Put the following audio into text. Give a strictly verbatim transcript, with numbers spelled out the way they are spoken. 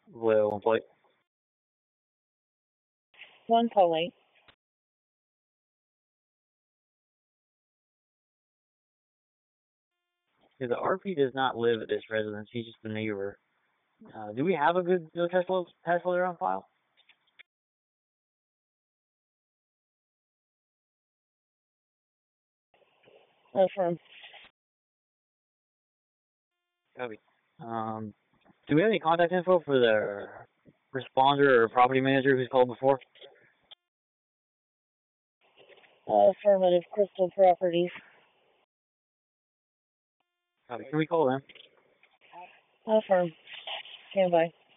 Well, one plate. One plate. Yeah, the R P does not live at this residence. He's just a neighbor. Uh, do we have a good no Tesla Tesla on file? Affirm. Copy. Um, do we have any contact info for the responder or property manager who's called before? Uh, affirmative. Crystal Properties. Copy. Can we call them? Affirm. Stand by.